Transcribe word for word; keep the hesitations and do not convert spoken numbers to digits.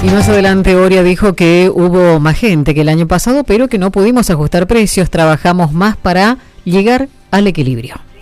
Y más adelante Oria dijo que hubo más gente que el año pasado, pero que no pudimos ajustar precios, trabajamos más para llegar al equilibrio.